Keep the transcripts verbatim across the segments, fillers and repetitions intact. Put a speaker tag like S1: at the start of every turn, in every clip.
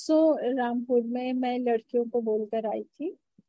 S1: सो रामपुर में मैं लड़कियों को बोलकर आई थी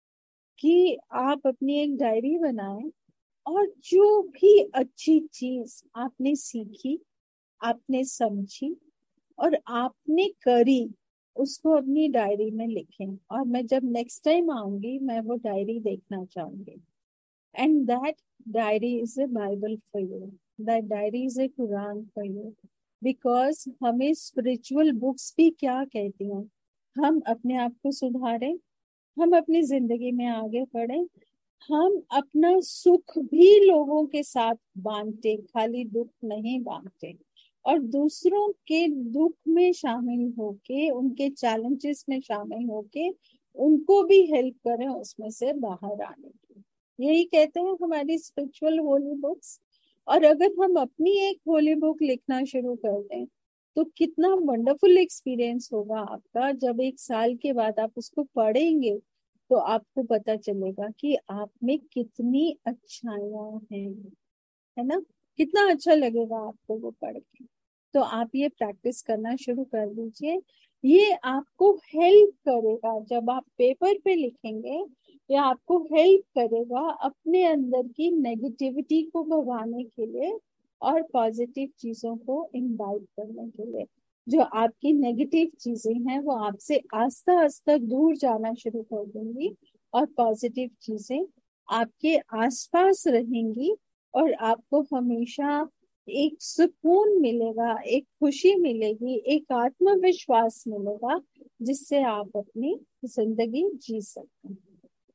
S1: कि आप अपनी एक डायरी बनाएं और जो भी अच्छी चीज आपने सीखी, आपने समझी और आपने करी, उसको अपनी डायरी में लिखें। और मैं जब नेक्स्ट टाइम आऊंगी मैं वो डायरी देखना चाहूंगी। And that diary is a Bible for you, that diary is a Quran for you. Because हमें स्पिरिचुअल बुक्स भी क्या कहती हैं, हम अपने आप को सुधारें, हम अपनी जिंदगी में आगे बढ़ें, हम अपना सुख भी लोगों के साथ बांटे, खाली दुख नहीं बांटे, और दूसरों के दुख में शामिल होके, उनके चैलेंजेस में शामिल होके उनको भी हेल्प करें उसमें से बाहर आने की। यही कहते हैं हमारी स्पिरिचुअल होली बुक्स। और अगर हम अपनी एक होली बुक लिखना शुरू कर दें तो कितना वंडरफुल एक्सपीरियंस होगा आपका। जब एक साल के बाद आप उसको पढ़ेंगे तो आपको पता चलेगा कि आप में कितनी अच्छाइयां हैं, है ना। कितना अच्छा लगेगा आपको वो पढ़ के। तो आप ये प्रैक्टिस करना शुरू कर दीजिए। ये आपको हेल्प करेगा, जब आप पेपर पे लिखेंगे ये आपको हेल्प करेगा अपने अंदर की नेगेटिविटी को भगाने के लिए और पॉजिटिव चीजों को इनवाइट करने के लिए। जो आपकी नेगेटिव चीजें हैं वो आपसे आस्ता आस्ता दूर जाना शुरू कर देंगी और पॉजिटिव चीजें आपके आसपास रहेंगी। और आपको हमेशा एक सुकून मिलेगा, एक खुशी मिलेगी, एक आत्मविश्वास मिलेगा जिससे आप अपनी जिंदगी जी सकते हैं।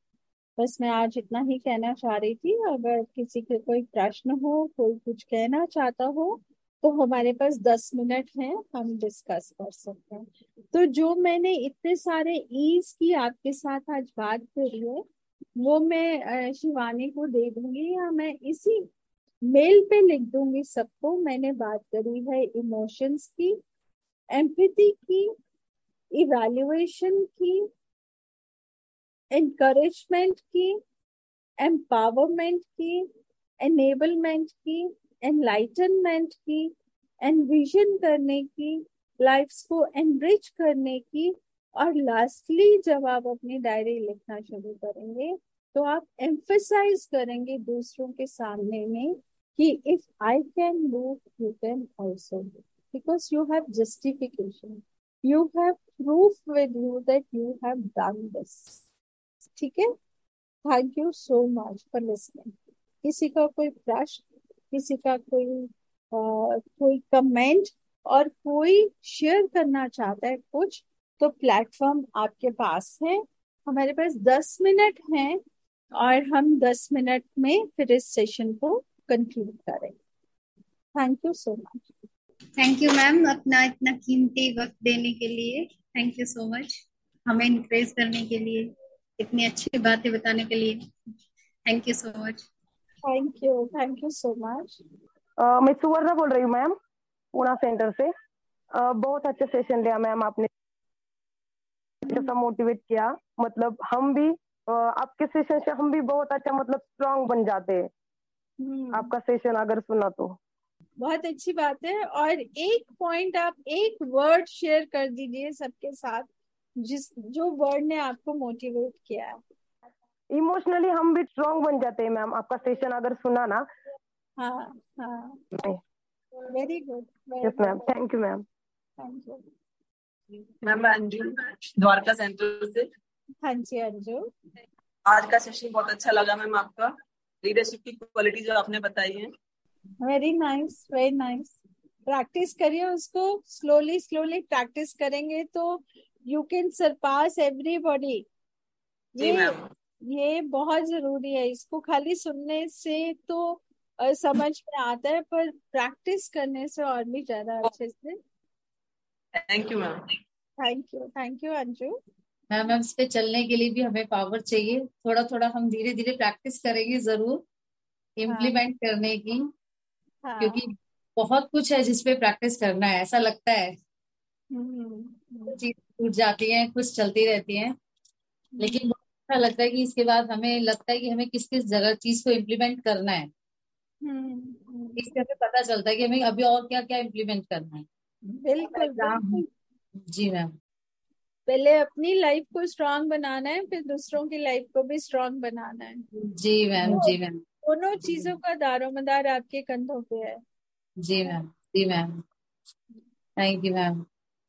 S1: बस मैं आज इतना ही कहना चाह रही थी। अगर किसी के कोई प्रश्न हो, कोई कुछ कहना चाहता हो तो हमारे पास दस मिनट हैं, हम डिस्कस कर सकते हैं। तो जो मैंने इतने सारे ईज की आपके साथ आज बात करी है वो मैं अ, शिवानी को दे दूंगी, या मैं इसी मेल पे लिख दूंगी सबको। मैंने बात करी है इमोशंस की, एम्पैथी की, इवैल्यूएशन की, एनकरेजमेंट की, एम्पावरमेंट की, एनेबलमेंट की, एनलाइटनमेंट की, एनविजन करने की, लाइफ्स को एनरिच करने की। और लास्टली जब आप अपनी डायरी लिखना शुरू करेंगे तो आप एम्फसाइज करेंगे दूसरों के सामने में कि if I can do you can also do, because you have justification, you have proof with you that you have done this. ठीक है। Thank you so much for listening. किसी का कोई प्रश्न, किसी का कोई अ, कोई कमेंट और कोई शेयर करना चाहता है कुछ, तो प्लेटफॉर्म आपके पास है। हमारे पास दस मिनट हैं और हम दस मिनट में फिर इस सेशन को कंक्लूड करें। Thank you so much.
S2: Thank you ma'am, अपना इतना कीमती वक्त देने के लिए। थैंक यू सो मच, हमें इनकरेज करने के लिए, इतनी अच्छी बातें बताने के लिए। Thank you so much.
S1: Thank you, thank you so much.
S3: मैं सुवर्णा बोल रही हूँ मैम, पूना सेंटर से। uh, बहुत अच्छा सेशन लिया मैम आपने, जैसा मोटिवेट किया। मतलब हम भी uh, आपके सेशन से हम भी बहुत अच्छा मतलब स्ट्रांग बन जाते हैं। आपका सेशन अगर सुना तो
S1: बहुत अच्छी बात है। और एक पॉइंट, आप एक वर्ड शेयर कर दीजिए सबके साथ, जिस जो वर्ड ने आपको मोटिवेट किया है।
S3: इमोशनली हम भी स्ट्रांग बन जाते हैं मैम, आपका सेशन अगर सुना ना।
S1: हाँ हाँ, very good.
S3: Yes ma'am, thank you ma'am.
S1: Thank you
S4: ma'am. मैं अंजू, द्वारका सेंटर से।
S1: हाँ जी अंजू।
S4: आज का सेशन बहुत अच्छा लगा मैम, आपका लीडरशिप की क्वालिटी जो आपने बताई है।
S1: Very nice, very nice. Practice करिए उसको, स्लोली स्लोली प्रैक्टिस करेंगे तो यू कैन सरपास एवरीबॉडी।
S4: जी
S1: ये
S4: मैम।
S1: ये बहुत जरूरी है। इसको खाली सुनने से तो अ, समझ में आता है, पर प्रैक्टिस करने से और भी ज्यादा अच्छे से।
S4: Thank you ma'am.
S1: Thank you, thank you Anju.
S5: Ma'am ma'am इस पे चलने के लिए भी हमें पावर चाहिए। थोड़ा थोड़ा हम धीरे धीरे प्रैक्टिस करेंगे जरूर
S1: हाँ
S5: इम्प्लीमेंट करने की,
S1: हाँ।
S5: क्योंकि बहुत कुछ है जिसपे प्रैक्टिस करना है। ऐसा लगता है
S1: हम्म
S5: चीज टूट जाती है, कुछ चलती रहती है, लेकिन बहुत अच्छा लगता है कि इसके बाद हमें लगता है कि हमें किस किस जगह चीज को इम्प्लीमेंट करना है।
S1: हम्म
S5: इससे हमें पता चलता है कि हमें अभी और क्या क्या इम्प्लीमेंट करना है।
S1: बिल्कुल
S5: एग्जाम।
S1: बिल्कुल।
S5: जी मैम।
S1: पहले अपनी लाइफ को स्ट्रांग बनाना है, फिर दूसरों की लाइफ को भी स्ट्रांग बनाना है।
S5: जी मैम,
S1: तो
S5: जी मैम,
S1: दोनों चीजों का दारोमदार आपके कंधों पे है।
S5: जी ma'am, ji ma'am, thank you ma'am.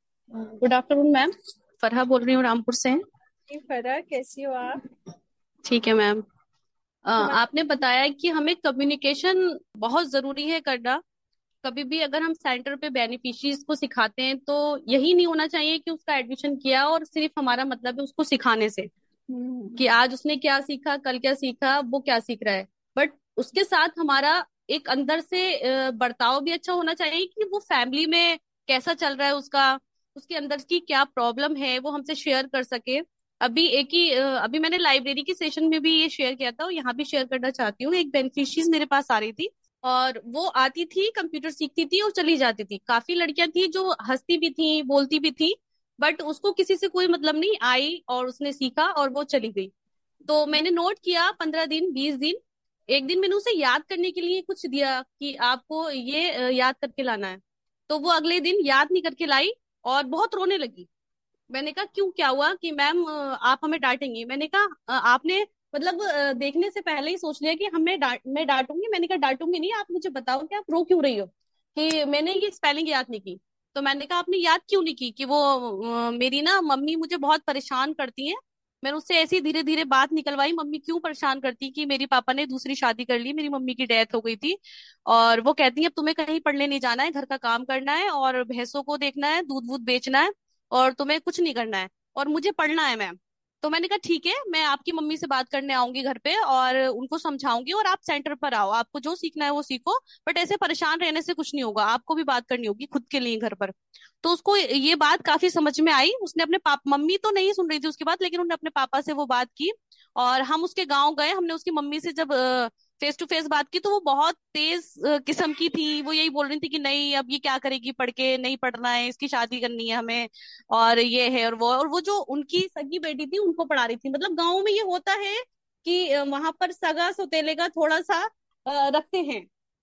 S6: Good afternoon ma'am, Farha बोल रही हूँ रामपुर से।
S1: जी फरा, कैसी हो आप?
S6: ठीक है मैम। अ,
S1: तुम्हारा
S6: आपने बताया कि हमें कम्युनिकेशन बहुत जरूरी है करना। कभी भी अगर हम सेंटर पे बेनिफिशियरीज को सिखाते हैं तो यही नहीं होना चाहिए कि उसका एडमिशन किया और सिर्फ हमारा मतलब है उसको सिखाने से,
S1: हम्म
S6: कि आज उसने क्या सीखा, कल क्या सीखा, वो क्या सीख रहा है। बट उसके साथ हमारा एक अंदर से अ, बर्ताव भी अच्छा होना चाहिए कि वो फैमिली में कैसा चल रहा है उसका, उसके अंदर की क्या प्रॉब्लम है वो हमसे शेयर कर सके। अभी एक ही अ, अभी मैंने लाइब्रेरी की सेशन में भी ये शेयर किया था और यहाँ भी शेयर करना चाहती हूँ। एक बेनिफिशियरीज मेरे पास आ रही थी और वो आती थी, कंप्यूटर सीखती थी और चली जाती थी। काफी लड़कियां थी जो हंसती भी थी, बोलती भी थी, बट उसको किसी से कोई मतलब नहीं। आई और उसने सीखा और वो चली गई। तो मैंने नोट किया, पंद्रह दिन, बीस दिन, एक दिन मैंने उसे याद करने के लिए कुछ दिया कि आपको ये अ, याद करके लाना है। तो वो अगले दिन याद नहीं करके लाई और बहुत रोने लगी। मैंने कहा क्यों, क्या हुआ? कि मैम अ, आप हमें डांटेंगी। मैंने कहा "अ, आपने मतलब अ, देखने से पहले ही सोच लिया कि हमें डांट मैं डांटूंगी"। मैंने कहा डांटूंगी नहीं, आप मुझे बताओ कि आप रो क्यों रही हो, कि मैंने ये स्पेलिंग याद नहीं की। तो मैंने कहा आपने याद क्यों नहीं की? कि वो अ, मेरी ना मम्मी मुझे बहुत परेशान करती हैं। मैंने उससे ऐसी धीरे धीरे बात निकलवाई, मम्मी क्यों परेशान करती, कि मेरी पापा ने दूसरी शादी कर ली, मेरी मम्मी की डेथ हो गई थी और वो कहती है अब तुम्हें कहीं पढ़ने नहीं जाना है, घर का काम करना है और भैंसों को देखना है, दूध वूध बेचना है और तुम्हें कुछ नहीं करना है और मुझे पढ़ना है मैम। तो मैंने कहा ठीक है, मैं आपकी मम्मी से बात करने आऊंगी घर पे और उनको समझाऊंगी और आप सेंटर पर आओ, आपको जो सीखना है वो सीखो, बट ऐसे परेशान रहने से कुछ नहीं होगा, आपको भी बात करनी होगी खुद के लिए घर पर। तो उसको ये बात काफी समझ में आई। उसने अपने पाप मम्मी तो नहीं सुन रही थी उसकी बात, लेकिन उन्होंने अपने पापा से वो बात की और हम उसके गांव गए। हमने उसकी मम्मी से जब फेस टू फेस बात की तो वो बहुत तेज अ, किस्म की थी। वो यही बोल रही थी कि नहीं अब ये क्या करेगी पढ़ के, नहीं पढ़ना है, इसकी शादी करनी है हमें, और ये है और वो। और वो जो उनकी सगी बेटी थी उनको पढ़ा रही थी। मतलब गाँव में ये होता है कि अ, वहां पर सगा सौतेले का थोड़ा सा अ, रखते हैं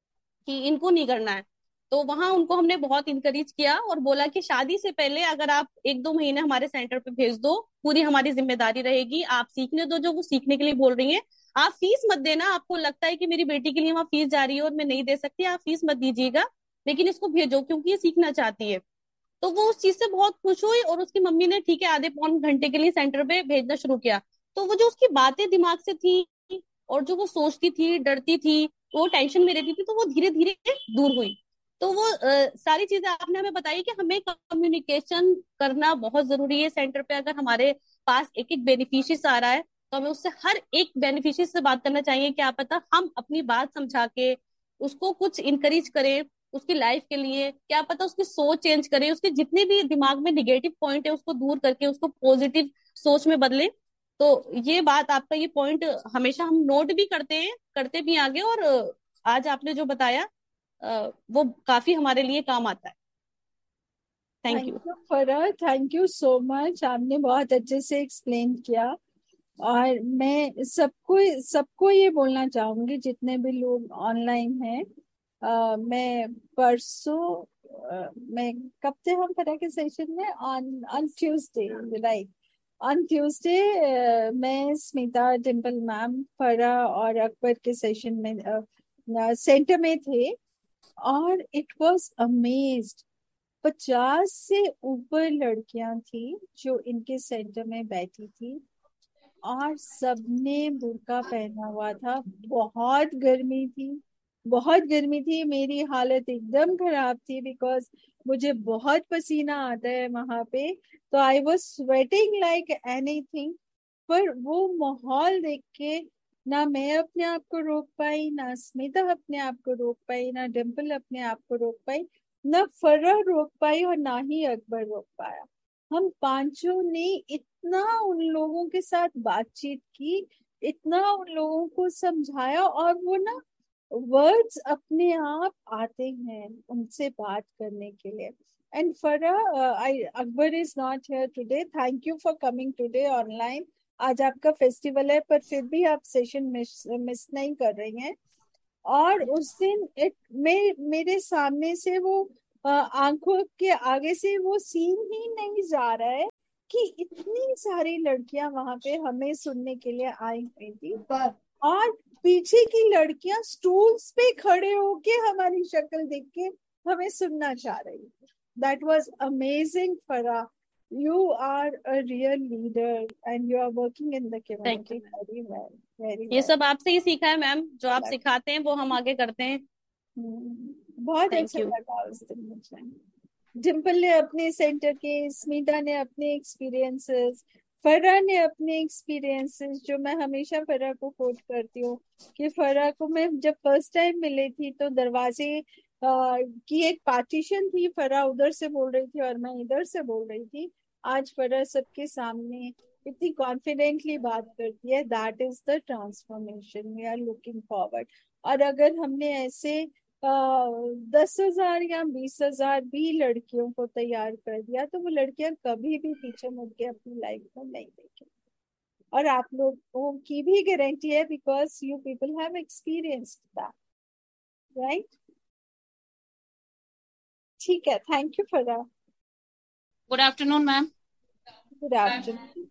S6: कि इनको नहीं करना है। तो वहां उनको हमने बहुत इंकरेज किया और बोला कि शादी से पहले अगर आप एक दो महीने हमारे सेंटर पे भेज दो, पूरी हमारी जिम्मेदारी रहेगी, आप सीखने दो जो वो सीखने के लिए बोल रही हैं। आप फीस मत देना, आपको लगता है कि मेरी बेटी के लिए वहां फीस जा रही है और मैं नहीं दे सकती, आप फीस मत दीजिएगा, लेकिन इसको भेजो क्योंकि ये सीखना चाहती है। तो वो उस चीज से बहुत खुश हुई और उसकी मम्मी ने ठीक है आधे पौन घंटे के लिए सेंटर पे भेजना शुरू किया। तो वो जो उसकी बातें दिमाग से थी और जो वो सोचती थी, डरती थी, वो टेंशन में रहती थी, तो वो धीरे धीरे दूर हुई। तो वो अ, सारी चीजें आपने हमें बताई कि हमें कम्युनिकेशन करना बहुत जरूरी है। सेंटर पे अगर हमारे पास एक एक बेनिफिशियरी आ रहा है तो हमें उससे हर एक बेनिफिशियरी से बात करना चाहिए। क्या पता हम अपनी बात समझा के उसको कुछ इंकरेज करें उसकी लाइफ के लिए, क्या पता उसकी सोच चेंज करे, उसके जितने भी दिमाग में निगेटिव पॉइंट है उसको दूर करके उसको पॉजिटिव सोच में बदले। तो ये बात, आपका ये पॉइंट हमेशा हम नोट भी करते हैं, करते भी आगे, और आज आपने जो बताया अ, वो काफी हमारे लिए काम आता है। Thank
S1: thank
S6: you.
S1: यू फरा, थैंक यू सो मच, आपने बहुत अच्छे से एक्सप्लेन किया। और मैं सबको सबको ये बोलना चाहूंगी जितने भी लोग ऑनलाइन हैं, अ, मैं परसों अ, मैं कब थे हम फरा के सेशन में? On on Tuesday, right. On Tuesday मैं स्मिता, डिम्पल मैम, फरा और अकबर के सेशन में सेंटर में थे और इट वाज अमेज्ड। पचास से ऊपर लड़कियां थी जो इनके सेंटर में बैठी थी और सबने बुर्का पहना हुआ था। बहुत गर्मी थी, बहुत गर्मी थी, मेरी हालत एकदम खराब थी बिकॉज मुझे बहुत पसीना आता है वहां पे। तो I was sweating like anything. पर वो माहौल देख के ना मैं अपने आप को रोक पाई, ना स्मिता अपने आप को रोक पाई, ना डिम्पल अपने आप को रोक पाई, ना फरह रोक पाई और ना ही अकबर रोक पाया। हम पांचों ने इतना उन लोगों के साथ बातचीत की, इतना उन लोगों को समझाया, और वो ना वर्ड्स अपने आप आते हैं उनसे बात करने के लिए। एंड फरा, आई Akbar is not here today, thank you for coming today online. आज आपका फेस्टिवल है पर फिर भी आप सेशन मिस मिस नहीं कर रही हैं। और उस दिन इट मे, मेरे सामने से वो अ, आंखों के आगे से वो सीन ही नहीं जा रहा है कि इतनी सारी लड़कियां वहां पे हमें सुनने के लिए आई हुई थी, और पीछे की लड़कियां स्टूल्स पे खड़े होके हमारी शक्ल देख के हमें सुनना चाह रही थी. That was amazing. फरा, you are a real leader and you are working in the
S6: thank
S1: community
S6: you.
S1: very well, very
S6: ये
S1: well.
S6: सब आपसे ही सीखा है मैम, जो आप
S1: But-
S6: सिखाते हैं वो हम आगे करते हैं.
S1: हम्म, बहुत
S6: Thank
S1: अच्छा
S6: you.
S1: लगा उस दिन मुझे. डिम्पल ने अपने सेंटर के, स्मिता ने अपने एक्सपीरियंसेस, फरा ने अपने एक्सपीरियंसेस, जो मैं हमेशा फरा को कोट करती हूँ कि फरा को मैं जब फर्स्ट टाइम मिली थी तो दरवाजे आ, की एक पार्टीशन थी, फरा उधर से बोल रही थी और मैं इधर से बोल रही थी. आज फरा सबके सामने इतनी कॉन्फिडेंटली बात करती है. That is the transformation we are looking forward. और अगर हमने ऐसे दस हजार या बीस हजार भी लड़कियों को तैयार कर दिया तो वो लड़कियां कभी भी पीछे मुड़ के अपनी लाइफ में नहीं देखेंगी. और आप लोगों की भी गारंटी है, because you people have experienced that, right? ठीक है, थैंक यू फरा.
S7: Good afternoon ma'am.
S1: Good afternoon.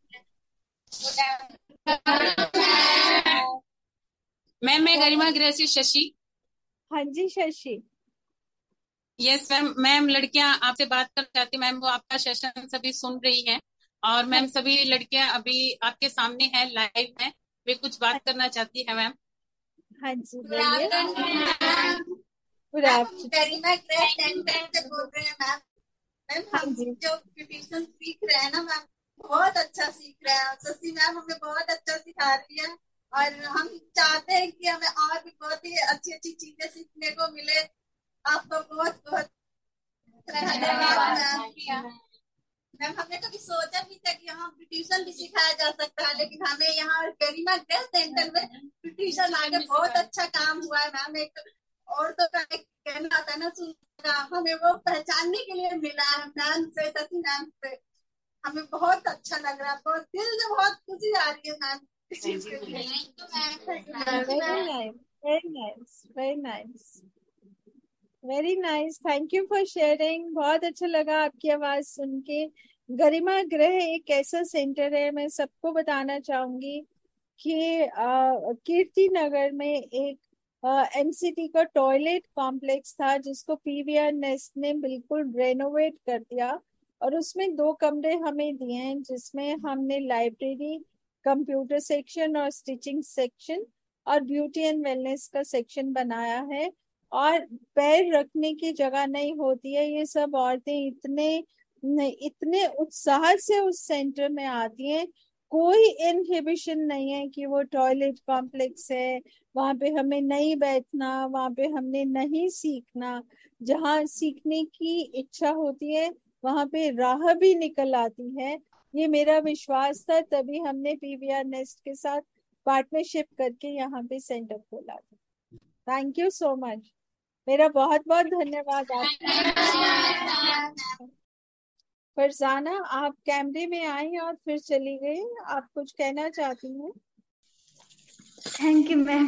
S7: Ma'am मैं गरिमा ग्रेसी शशि.
S1: हाँ जी शशि.
S7: Yes ma'am. मैम लड़कियां आपसे बात करना चाहती, मैम वो आपका सेशन सभी सुन रही हैं और मैम सभी लड़कियां अभी आपके सामने हैं, लाइव हैं, वे कुछ बात करना चाहती है मैम.
S1: हाँ जी बोलिए. Good afternoon.
S8: गरिमा ग्रेस सेंटर से बोल रहे हैं मैम. मैम
S1: हाँ
S8: हम
S1: जी.
S8: जो ब्यूटिशियन सीख रहे हैं ना मैम, बहुत अच्छा सीख रहे हैं. शशि मैम हमें बहुत अच्छा सिखा रही है और हम चाहते हैं कि हमें और भी बहुत ही अच्छी अच्छी चीजें सीखने को मिले. आपको बहुत बहुत धन्यवाद मैम. मैम हमने कभी सोचा नहीं था कि यहाँ ब्यूटिशियन भी सिखाया जा सकता है, लेकिन हमें यहाँ गरिमा ग्रेस सेंटर में ब्यूटिशियन आके बहुत अच्छा काम हुआ है मैम. एक और तो कहना आता है ना, सुनना, हमें वो पहचानने के लिए मिला है मैम से, शशि मैम से. हमें बहुत अच्छा लग रहा है, बहुत दिल से बहुत खुशी आ रही है ma'am.
S1: Very nice, very nice, very nice, very nice. Thank you for sharing. बहुत अच्छा लगा आपकी आवाज सुन के. गरिमा गृह एक ऐसा सेंटर है, मैं सबको बताना चाहूंगी कि कीर्ति नगर में एक एमसीटी का टॉयलेट कॉम्प्लेक्स था जिसको पीवीआर नेस्ट ने बिल्कुल रेनोवेट कर दिया और उसमें दो कमरे हमें दिए हैं, जिसमें हमने लाइब्रेरी, कंप्यूटर सेक्शन और स्टिचिंग सेक्शन और ब्यूटी एंड वेलनेस का सेक्शन बनाया है. और पैर रखने की जगह नहीं होती है. ये सब औरतें इतने इतने उत्साह से उस सेंटर में आती हैं. कोई इनहिबिशन नहीं है कि वो टॉयलेट कॉम्प्लेक्स है, वहां पे हमें नहीं बैठना, वहां पे हमने नहीं सीखना. जहाँ सीखने की इच्छा होती है वहां पे राह भी निकल आती है. ये मेरा विश्वास था, तभी हमने पीवीआर नेस्ट के साथ पार्टनरशिप करके यहाँ पे सेंटर खोला था. Thank you so much. मेरा बहुत बहुत धन्यवाद आपका. फरजाना, आप कैमरे में आई और फिर चली गई. आप कुछ कहना चाहती हैं?
S2: Thank you ma'am.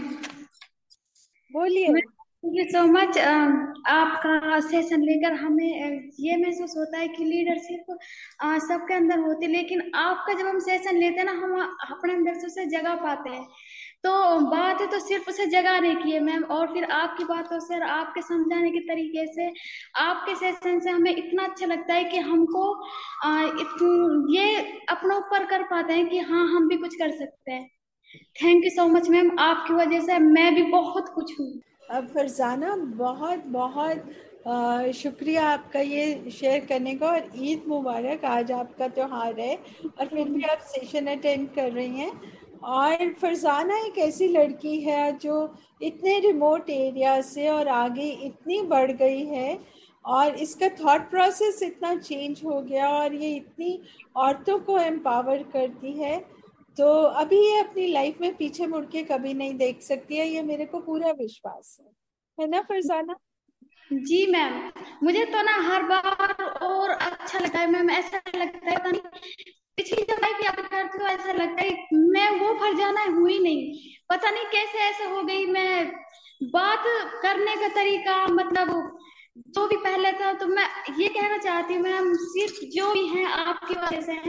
S1: बोलिए.
S2: Thank you so much. आपका सेशन लेकर हमें ये महसूस होता है कि लीडरशिप सबके अंदर होती है, लेकिन आपका जब हम सेशन लेते हैं ना, हम अपने अंदर से उसे जगा पाते हैं. तो बात है तो सिर्फ उसे जगाने की है मैम, और फिर आपकी बातों से और आपके समझाने के तरीके से, आपके सेशन से हमें इतना अच्छा लगता है कि हमको आ, इत, ये अपना ऊपर कर पाते हैं कि हाँ हम भी कुछ कर सकते हैं. Thank you so much ma'am. आपकी वजह से मैं भी बहुत कुछ हूँ.
S1: अब फरजाना, बहुत बहुत आ, शुक्रिया आपका ये शेयर करने का, और ईद मुबारक. आज आपका त्योहार है और फिर भी आप सेशन अटेंड कर रही हैं. और फरजाना एक ऐसी लड़की है जो इतने रिमोट एरिया से और आगे इतनी बढ़ गई है और इसका थॉट प्रोसेस इतना चेंज हो गया और ये इतनी औरतों को एम्पावर करती है. तो अभी ये अपनी लाइफ में पीछे मुड़ के कभी नहीं देख सकती है, ये मेरे को पूरा विश्वास है, है ना फरजाना?
S2: जी मैम. मुझे तो ना हर बार और अच्छा लगता है मैम. ऐसा लगता है पिछली जब लाइफ याद करती हूँ ऐसा लगता है मैं वो फरजाना हुई नहीं. पता नहीं कैसे ऐसे हो गई. मैं बात करने का तरीका, मतलब जो भी पहले था, तो मैं ये कहना चाहती हूँ मैम, सिर्फ जो भी है आपकी वजह से है.